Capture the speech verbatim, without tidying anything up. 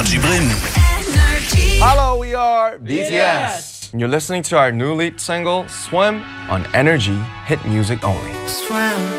Energy Bremen. Hello, we are B T S. And you're listening to our new lead single, Swim, on Energy Hit Music Only. Swim.